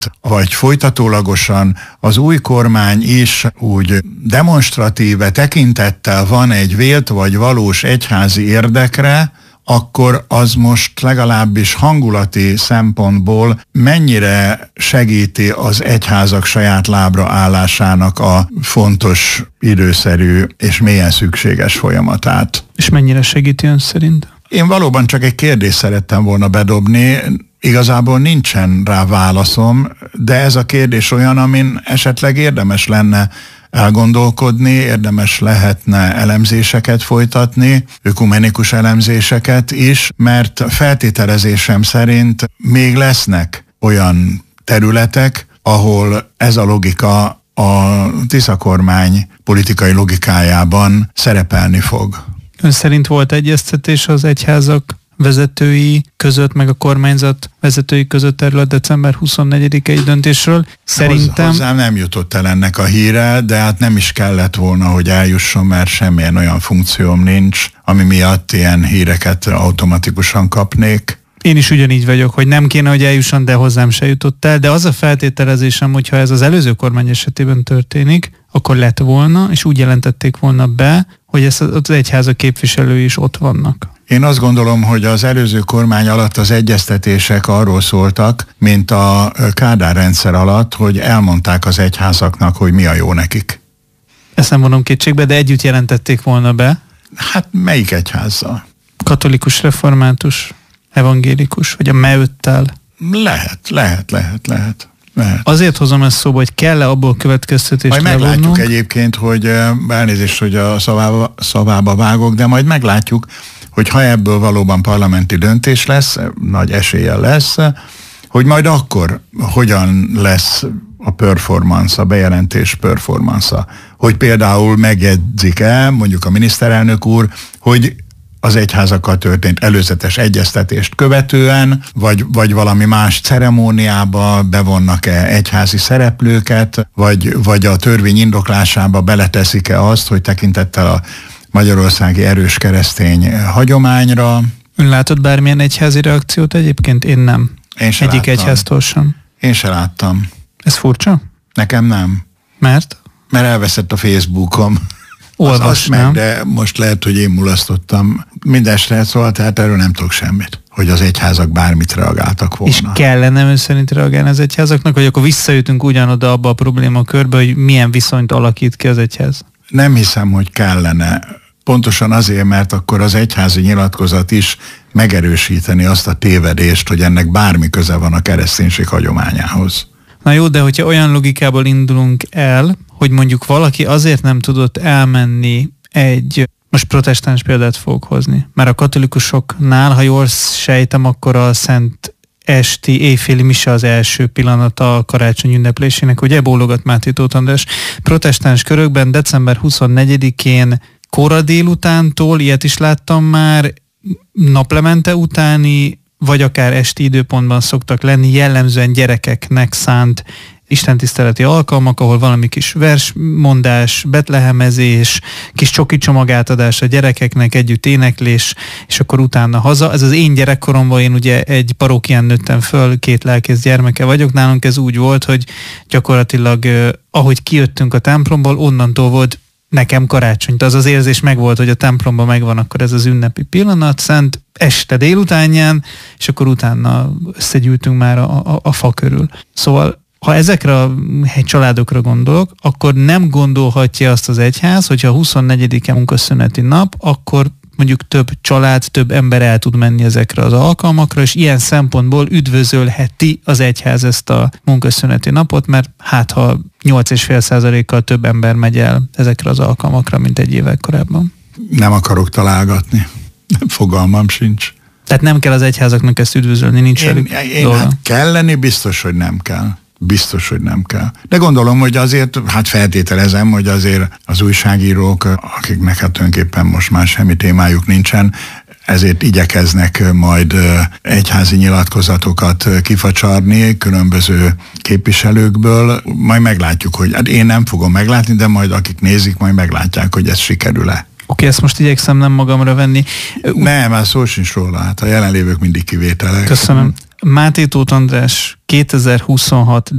vagy folytatólagosan az új kormány is úgy demonstratíve tekintettel van egy vélt vagy valós egyházi érdekre, akkor az most legalábbis hangulati szempontból mennyire segíti az egyházak saját lábra állásának a fontos, időszerű és mélyen szükséges folyamatát. És mennyire segíti ön szerint? Én valóban csak egy kérdést szerettem volna bedobni, igazából nincsen rá válaszom, de ez a kérdés olyan, amin esetleg érdemes lenne elgondolkodni, érdemes lehetne elemzéseket folytatni, ökumenikus elemzéseket is, mert feltételezésem szerint még lesznek olyan területek, ahol ez a logika a Tisza kormány politikai logikájában szerepelni fog. Ön szerint volt egyeztetés az egyházak vezetői között, meg a kormányzat vezetői között erről a december 24-i döntésről? Szerintem... Hozzám nem jutott el ennek a híre, de hát nem is kellett volna, hogy eljusson, mert semmilyen olyan funkcióm nincs, ami miatt ilyen híreket automatikusan kapnék. Én is ugyanígy vagyok, hogy nem kéne, hogy eljusson, de hozzám se jutott el, de az a feltételezésem, hogyha ez az előző kormány esetében történik, akkor lett volna, és úgy jelentették volna be, hogy az egyházak képviselői is ott vannak. Én azt gondolom, hogy az előző kormány alatt az egyeztetések arról szóltak, mint a Kádár rendszer alatt, hogy elmondták az egyházaknak, hogy mi a jó nekik. Ezt nem vonom kétségbe, de együtt jelentették volna be. Hát melyik egyházzal? Katolikus, református, evangélikus, vagy a MEÖT-tel? Lehet. Azért hozom ezt szóba, hogy kell-e abból következtetést majd levonnunk? Meglátjuk egyébként, hogy elnézést, hogy a szavába vágok, de majd meglátjuk, hogy ha ebből valóban parlamenti döntés lesz, nagy eséllyel lesz, hogy majd akkor hogyan lesz a performance, a bejelentés performance-a. Hogy például megjegyzik-e, mondjuk a miniszterelnök úr, hogy az egyházakkal történt előzetes egyeztetést követően, vagy valami más ceremóniába bevonnak-e egyházi szereplőket, vagy a törvény indoklásába beleteszik-e azt, hogy tekintettel a magyarországi erős keresztény hagyományra. Ön látott bármilyen egyházi reakciót egyébként? Én nem. Én se Egyik láttam. egyháztól sem. Én se láttam. Ez furcsa? Nekem nem. Mert? Mert elveszett a Facebookom. Olvasnám. De most lehet, hogy én mulasztottam. Mindenestre szóval, tehát erről nem tudok semmit, hogy az egyházak bármit reagáltak volna. És kellene ön szerint reagálni az egyházaknak, vagy akkor visszajutunk ugyanoda abba a problémakörbe, hogy milyen viszonyt alakít ki az egyház? Nem hiszem, hogy kellene. Pontosan azért, mert akkor az egyházi nyilatkozat is megerősíteni azt a tévedést, hogy ennek bármi köze van a kereszténység hagyományához. Na jó, de hogyha olyan logikából indulunk el, hogy mondjuk valaki azért nem tudott elmenni most protestáns példát fogok hozni, mert a katolikusoknál, ha jól sejtem, akkor a szent esti éjféli mise az első pillanata a karácsony ünneplésének, ugye bólogat Máté Tóth András. Protestáns körökben december 24-én kora délutántól, ilyet is láttam már, naplemente utáni, vagy akár esti időpontban szoktak lenni jellemzően gyerekeknek szánt istentiszteleti alkalmak, ahol valami kis versmondás, betlehemezés, kis csoki csomagátadás a gyerekeknek, együtt éneklés, és akkor utána haza. Ez az én gyerekkoromban, én ugye egy parókián nőttem föl, 2 lelkész gyermeke vagyok, nálunk ez úgy volt, hogy gyakorlatilag ahogy kijöttünk a templomból, onnantól volt nekem karácsony. Az az érzés megvolt, hogy a templomban megvan akkor ez az ünnepi pillanat, szent este délutánján, és akkor utána összegyűltünk már a fa körül. Szóval ha ezekre a családokra gondolok, akkor nem gondolhatja azt az egyház, hogyha a 24-e munkaszüneti nap, akkor mondjuk több család, több ember el tud menni ezekre az alkalmakra, és ilyen szempontból üdvözölheti az egyház ezt a munkaszüneti napot, mert hát ha 8,5%-kal több ember megy el ezekre az alkalmakra, mint egy évvel korábban. Nem akarok találgatni. Fogalmam sincs. Tehát nem kell az egyházaknak ezt üdvözölni, nincs velük dolga. Hát kelleni biztos, hogy nem kell. Biztos, hogy nem kell. De gondolom, hogy azért, hát feltételezem, hogy azért az újságírók, akiknek hát tulajdonképpen most már semmi témájuk nincsen, ezért igyekeznek majd egyházi nyilatkozatokat kifacsarni különböző képviselőkből. Majd meglátjuk, hogy hát én nem fogom meglátni, de majd akik nézik, majd meglátják, hogy ez sikerül-e. Oké, ezt most igyekszem nem magamra venni. Nem, már szó sincs róla, hát a jelenlévők mindig kivételek. Köszönöm. Máté Tóth András 2026